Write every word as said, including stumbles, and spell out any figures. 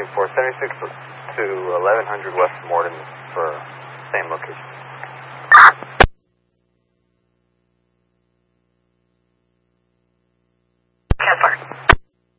looking for seventy-six to eleven hundred West Morden for same location.